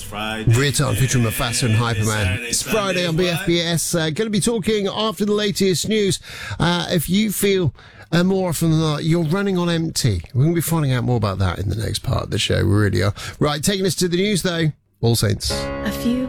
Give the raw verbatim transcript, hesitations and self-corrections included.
Britain featuring Mufasa and Hyperman. It's Friday on B F B S. Uh, going to be talking after the latest news. Uh, if you feel uh, more often than not you're running on empty, we're going to be finding out more about that in the next part of the show. We really are. Right, taking us to the news though. All Saints. A few